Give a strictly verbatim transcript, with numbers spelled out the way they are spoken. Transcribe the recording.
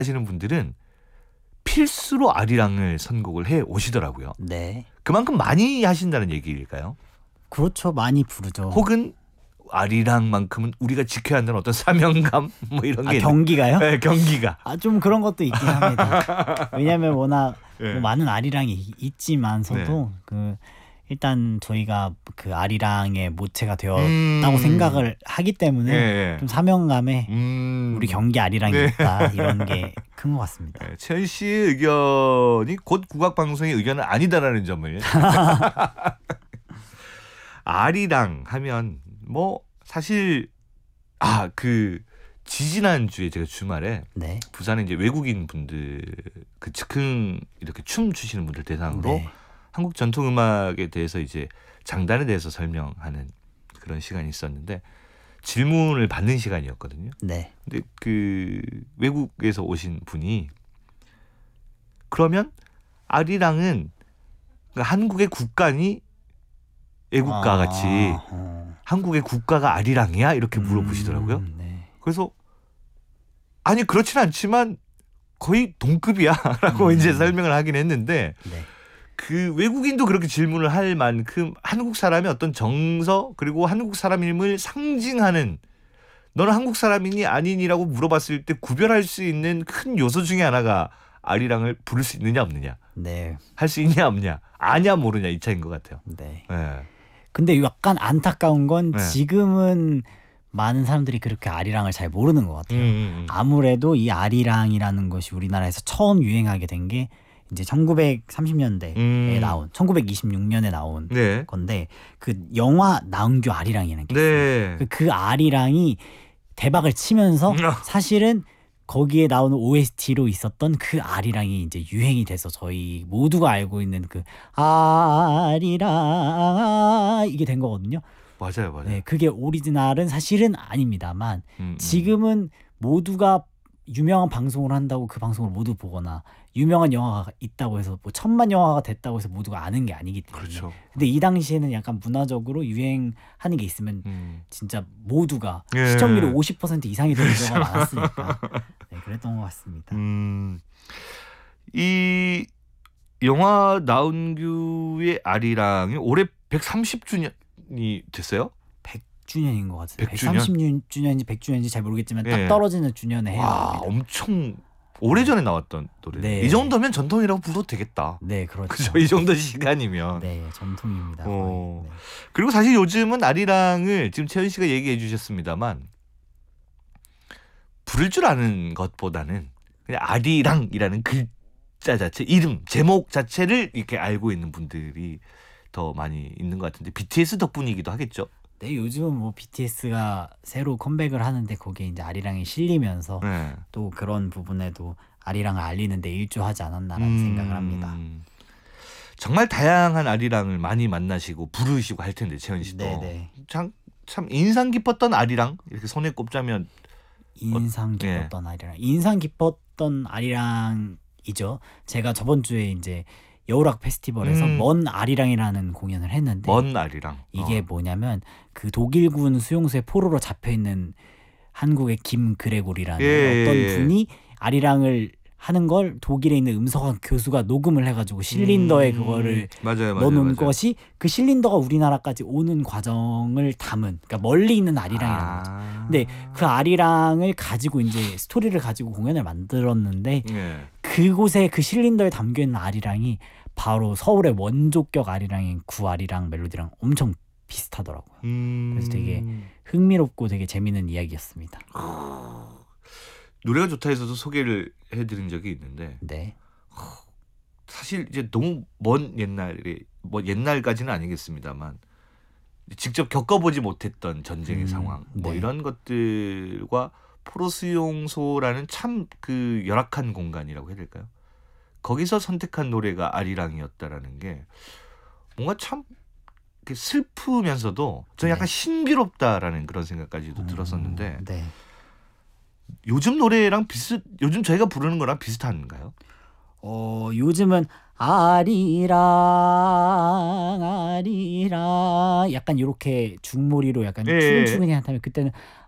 하시는 분들은 필수로 아리랑을 선곡을 해 오시더라고요. 네. 그만큼 많이 하신다는 얘기일까요? 그렇죠. 많이 부르죠. 혹은 아리랑만큼은 우리가 지켜야 한다는 어떤 사명감 뭐 이런 아, 게 경기가요? 네, 경기가. 아, 좀 그런 것도 있긴 합니다. 왜냐하면 워낙 네. 뭐 많은 아리랑이 있지만서도 네. 그 일단 저희가 그 아리랑의 모체가 되었다고 음. 생각을 하기 때문에 네. 좀 사명감에 음. 우리 경기 아리랑이 네. 있다 이런 게 큰 것 같습니다. 네, 채연 씨의 의견이 곧 국악방송의 의견은 아니다라는 점을 아리랑 하면 뭐 사실 아 그 지지난 주에 제가 주말에 네. 부산에 이제 외국인 분들 그 즉흥 이렇게 춤 추시는 분들 대상으로 네. 한국 전통 음악에 대해서 이제 장단에 대해서 설명하는 그런 시간이 있었는데 질문을 받는 시간이었거든요. 네. 근데 그 외국에서 오신 분이 그러면 아리랑은 그러니까 한국의 국가니 애국가 같이 아, 어. 한국의 국가가 아리랑이야? 이렇게 물어보시더라고요. 음, 네. 그래서 아니 그렇진 않지만 거의 동급이야 라고 음. 이제 설명을 하긴 했는데 네. 그 외국인도 그렇게 질문을 할 만큼 한국 사람의 어떤 정서 그리고 한국 사람임을 상징하는 너는 한국 사람이니 아니니라고 물어봤을 때 구별할 수 있는 큰 요소 중에 하나가 아리랑을 부를 수 있느냐 없느냐 네. 할 수 있냐 없냐 아냐 모르냐 이 차이인 것 같아요. 네. 네. 근데 약간 안타까운 건 네. 지금은 많은 사람들이 그렇게 아리랑을 잘 모르는 것 같아요. 음, 음. 아무래도 이 아리랑이라는 것이 우리나라에서 처음 유행하게 된 게 이제 천구백삼십 년대에 음. 나온 천구백이십육 년에 나온 네. 건데 그 영화 나은규 아리랑이라는 게 있어요. 네. 그, 그 아리랑이 대박을 치면서 사실은 거기에 나오는 오에스티로 있었던 그 아리랑이 이제 유행이 돼서 저희 모두가 알고 있는 그 아리랑 이게 된 거거든요. 맞아요, 맞아요. 네, 그게 오리지널은 사실은 아닙니다만 음, 음. 지금은 모두가 유명한 방송을 한다고 그 방송을 모두 보거나 유명한 영화가 있다고 해서 뭐 천만 영화가 됐다고 해서 모두가 아는 게 아니기 때문에. 그렇죠. 근데 이 당시에는 약간 문화적으로 유행하는 게 있으면 음. 진짜 모두가 예. 시청률이 오십 퍼센트 이상이 되는 경우가 많았으니까 네, 그랬던 것 같습니다. 음. 이 영화 나은규의 아리랑이 올해 백삼십 주년이 됐어요? 백 주년인 것 같아요. 백 주년? 백삼십 주년인지 백 주년인지 잘 모르겠지만 딱 예. 떨어지는 주년에 해야 와, 됩니다. 엄청 오래전에 나왔던 노래. 네. 이 정도면 전통이라고 불러도 되겠다. 네, 그렇죠. 그죠? 이 정도 시간이면. 네, 전통입니다. 어. 거의. 네. 그리고 사실 요즘은 아리랑을 지금 채연 씨가 얘기해 주셨습니다만 부를 줄 아는 것보다는 그냥 아리랑이라는 글자 자체, 이름, 제목 자체를 이렇게 알고 있는 분들이 더 많이 있는 것 같은데 비티에스 덕분이기도 하겠죠. 네, 요즘은 뭐 비티에스가 새로 컴백을 하는데 거기에 이제 아리랑이 실리면서 네. 또 그런 부분에도 아리랑을 알리는데 일조하지 않았나라는 음, 생각을 합니다. 정말 다양한 아리랑을 많이 만나시고 부르시고 할 텐데 채연 씨도 네네. 참, 참 인상 깊었던 아리랑 이렇게 손에 꼽자면 인상 예. 깊었던 아리랑. 인상 깊었던 아리랑이죠. 제가 저번 주에 이제 여우락 페스티벌에서 음. 먼 아리랑이라는 공연을 했는데 먼 아리랑 이게 어. 뭐냐면 그 독일군 수용소에 포로로 잡혀 있는 한국의 김그레고리라는 예, 어떤 예, 예. 분이 아리랑을 하는 걸 독일에 있는 음성학 교수가 녹음을 해가지고 실린더에 음, 그거를 맞아요, 맞아요, 넣어놓은 맞아요. 것이 그 실린더가 우리나라까지 오는 과정을 담은 그러니까 멀리 있는 아리랑이라는 거죠. 아. 근데 그 아리랑을 가지고 이제 스토리를 가지고 공연을 만들었는데 예. 그곳에 그 실린더에 담겨있는 아리랑이 바로 서울의 원조격 아리랑인 구아리랑 멜로디랑 엄청 비슷하더라고요. 음. 그래서 되게 흥미롭고 되게 재밌는 이야기였습니다. 노래가 좋다 해서도 소개를 해드린 적이 있는데 네. 사실 이제 너무 먼 옛날에 뭐 옛날까지는 아니겠습니다만 직접 겪어보지 못했던 전쟁의 음, 상황 뭐 네. 이런 것들과 포로 수용소라는 참 그 열악한 공간이라고 해야 될까요? 거기서 선택한 노래가 아리랑이었다라는 게 뭔가 참 이렇게 슬프면서도 저 약간 네. 신비롭다라는 그런 생각까지도 들었었는데 음, 네. 요즘 노래랑 비슷 요즘 저희가 부르는 거랑 비슷한가요? 어, 요즘은 아리랑 아리랑 약간 이렇게 중몰이로 약간 예, 춤을 예. 추긴 한다면 그때는